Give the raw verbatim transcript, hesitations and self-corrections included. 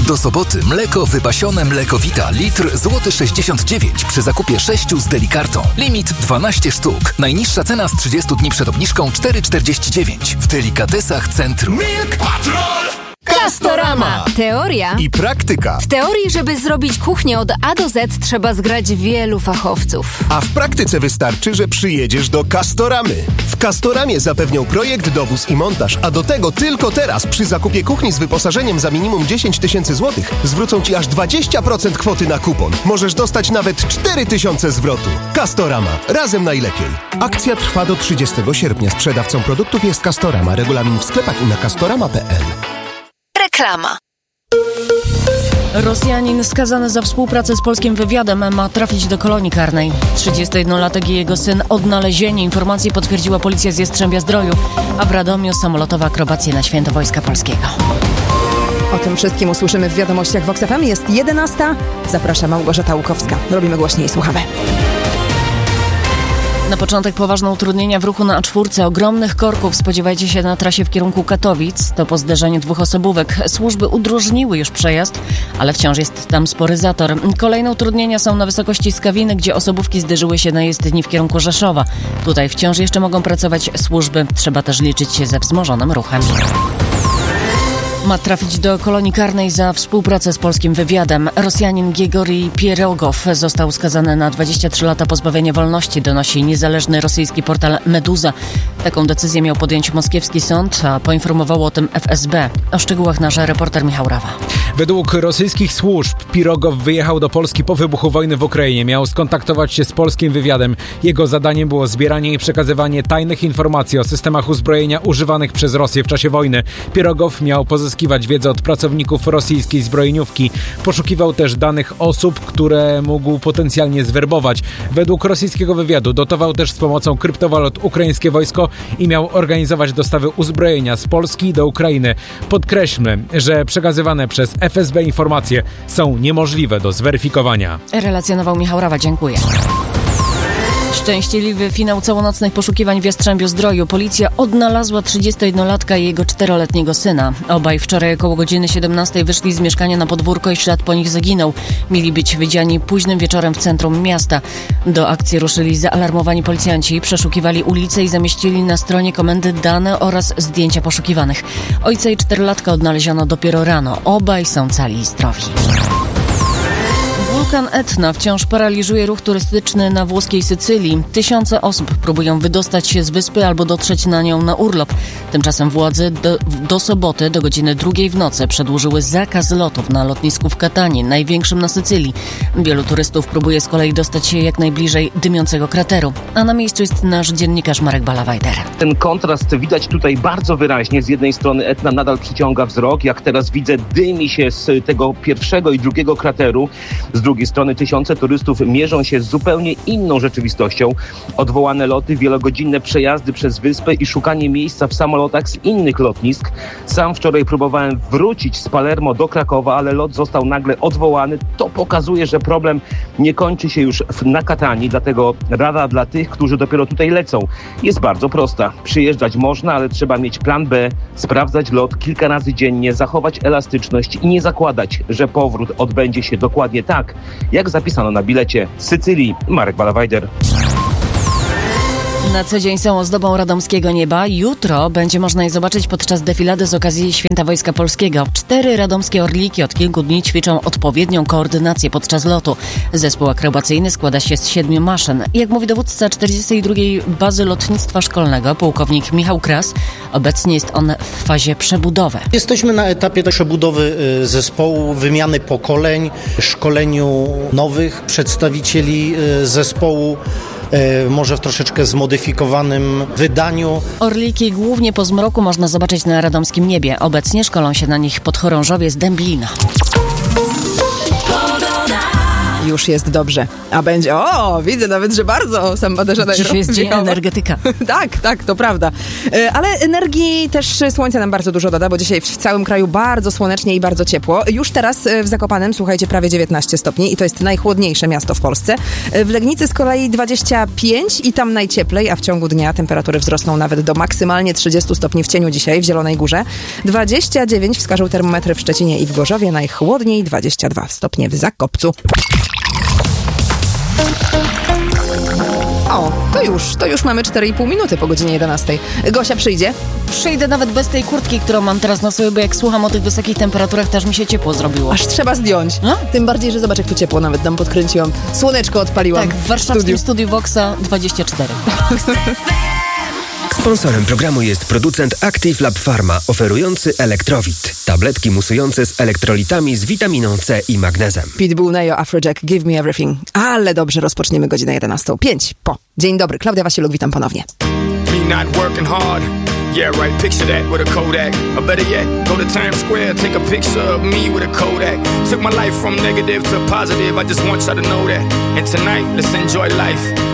Do soboty mleko wypasione Mlekowita litr złoty sześćdziesiąt dziewięć przy zakupie sześciu z Delikartą. Limit dwanaście sztuk. Najniższa cena z trzydziestu dni przed obniżką cztery czterdzieści dziewięć w Delikatesach Centrum. Milk Patrol! Castorama. Teoria i praktyka. W teorii, żeby zrobić kuchnię od A do Z, trzeba zgrać wielu fachowców. A w praktyce wystarczy, że przyjedziesz do Castoramy. W Castoramie zapewnią projekt, dowóz i montaż, a do tego tylko teraz przy zakupie kuchni z wyposażeniem za minimum dziesięć tysięcy złotych zwrócą Ci aż dwadzieścia procent kwoty na kupon. Możesz dostać nawet cztery tysiące zwrotu. Castorama. Razem najlepiej. Akcja trwa do trzydziestego sierpnia. Sprzedawcą produktów jest Castorama. Regulamin w sklepach i na castorama kropka p l. Reklama. Rosjanin skazany za współpracę z polskim wywiadem ma trafić do kolonii karnej. trzydziestojednolatek i jego syn odnalezieni. Informacje potwierdziła policja z Jastrzębia-Zdroju, a w Radomiu samolotowe akrobacje na święto Wojska Polskiego. O tym wszystkim usłyszymy w wiadomościach Vox F M. Jest jedenasta. Zapraszam, Małgorzata Łukowska. Robimy głośniej, słuchamy. Na początek poważne utrudnienia w ruchu na A cztery. Ogromnych korków spodziewajcie się na trasie w kierunku Katowic. To po zderzeniu dwóch osobówek. Służby udrożniły już przejazd, ale wciąż jest tam spory zator. Kolejne utrudnienia są na wysokości Skawiny, gdzie osobówki zderzyły się na jezdni w kierunku Rzeszowa. Tutaj wciąż jeszcze mogą pracować służby. Trzeba też liczyć się ze wzmożonym ruchem. Ma trafić do kolonii karnej za współpracę z polskim wywiadem. Rosjanin Grigorij Pierogow został skazany na dwadzieścia trzy lata pozbawienia wolności, donosi niezależny rosyjski portal Meduza. Taką decyzję miał podjąć moskiewski sąd, a poinformowało o tym F S B. O szczegółach nasz reporter Michał Rawa. Według rosyjskich służb Pirogow wyjechał do Polski po wybuchu wojny w Ukrainie. Miał skontaktować się z polskim wywiadem. Jego zadaniem było zbieranie i przekazywanie tajnych informacji o systemach uzbrojenia używanych przez Rosję w czasie wojny. Pirogow miał pozyskiwać wiedzę od pracowników rosyjskiej zbrojeniówki. Poszukiwał też danych osób, które mógł potencjalnie zwerbować. Według rosyjskiego wywiadu dotował też z pomocą kryptowalut ukraińskie wojsko i miał organizować dostawy uzbrojenia z Polski do Ukrainy. Podkreślmy, że przekazywane przez F S B informacje są niemożliwe do zweryfikowania. Relacjonował Michał Rawa, dziękuję. Szczęśliwy finał całonocnych poszukiwań w Jastrzębiu-Zdroju. Policja odnalazła trzydziestojednolatka i jego czteroletniego syna. Obaj wczoraj około godziny siedemnastej wyszli z mieszkania na podwórko i ślad po nich zaginął. Mieli być widziani późnym wieczorem w centrum miasta. Do akcji ruszyli zaalarmowani policjanci, przeszukiwali ulice i zamieścili na stronie komendy dane oraz zdjęcia poszukiwanych. Ojca i czterolatka odnaleziono dopiero rano. Obaj są cali i zdrowi. Wulkan Etna wciąż paraliżuje ruch turystyczny na włoskiej Sycylii. Tysiące osób próbują wydostać się z wyspy albo dotrzeć na nią na urlop. Tymczasem władze do, do soboty do godziny drugiej w nocy przedłużyły zakaz lotów na lotnisku w Catanii, największym na Sycylii. Wielu turystów próbuje z kolei dostać się jak najbliżej dymiącego krateru. A na miejscu jest nasz dziennikarz Marek Balawajder. Ten kontrast widać tutaj bardzo wyraźnie. Z jednej strony Etna nadal przyciąga wzrok. Jak teraz widzę, dymi się z tego pierwszego i drugiego krateru. Z drugiej strony tysiące turystów mierzą się z zupełnie inną rzeczywistością. Odwołane loty, wielogodzinne przejazdy przez wyspę i szukanie miejsca w samolotach z innych lotnisk. Sam wczoraj próbowałem wrócić z Palermo do Krakowa, ale lot został nagle odwołany. To pokazuje, że problem nie kończy się już na Catanii, dlatego rada dla tych, którzy dopiero tutaj lecą, jest bardzo prosta. Przyjeżdżać można, ale trzeba mieć plan B, sprawdzać lot kilka razy dziennie, zachować elastyczność i nie zakładać, że powrót odbędzie się dokładnie tak, jak zapisano na bilecie z Sycylii. Marek Balawajder. Na co dzień są ozdobą radomskiego nieba. Jutro będzie można je zobaczyć podczas defilady z okazji Święta Wojska Polskiego. Cztery radomskie orliki od kilku dni ćwiczą odpowiednią koordynację podczas lotu. Zespół akrobacyjny składa się z siedmiu maszyn. Jak mówi dowódca czterdziestej drugiej Bazy Lotnictwa Szkolnego, pułkownik Michał Kras, obecnie jest on w fazie przebudowy. Jesteśmy na etapie przebudowy zespołu, wymiany pokoleń, szkoleniu nowych przedstawicieli zespołu. Może w troszeczkę zmodyfikowanym wydaniu. Orliki głównie po zmroku można zobaczyć na radomskim niebie. Obecnie szkolą się na nich podchorążowie z Dęblina. Już jest dobrze. A będzie, o, widzę nawet, że bardzo sam Baderza Dziś jest dzień energetyka. Tak, tak, to prawda. Ale energii też słońca nam bardzo dużo doda, bo dzisiaj w całym kraju bardzo słonecznie i bardzo ciepło. Już teraz w Zakopanem, słuchajcie, prawie dziewiętnaście stopni i to jest najchłodniejsze miasto w Polsce. W Legnicy z kolei dwadzieścia pięć i tam najcieplej, a w ciągu dnia temperatury wzrosną nawet do maksymalnie trzydzieści stopni w cieniu dzisiaj w Zielonej Górze. dwadzieścia dziewięć wskażą termometry w Szczecinie i w Gorzowie, najchłodniej dwadzieścia dwa stopnie w Zakopcu. O, to już, to już mamy cztery i pół minuty po godzinie jedenastej. Gosia przyjdzie? Przyjdę nawet bez tej kurtki, którą mam teraz na sobie, bo jak słucham o tych wysokich temperaturach, też mi się ciepło zrobiło. Aż trzeba zdjąć. No? Tym bardziej, że zobacz, jak tu ciepło nawet nam podkręciłam. Słoneczko odpaliłam. Tak, w warszawskim studiu, studiu Voxa dwadzieścia cztery. Sponsorem programu jest producent Active Lab Pharma, oferujący Elektrowit. Tabletki musujące z elektrolitami z witaminą C i magnezem. Pitbull, Neo, Afrojack, Give Me Everything. Ale dobrze, rozpoczniemy godzinę jedenastą. Pięć po. Dzień dobry, Klaudia Wasiluk, witam ponownie. Me not working hard. Yeah, right, picture that with a Kodak. Or better yet, go to Times Square, take a picture of me with a Kodak. Took my life from negative to positive, I just want y'all to know that. And tonight, let's enjoy life.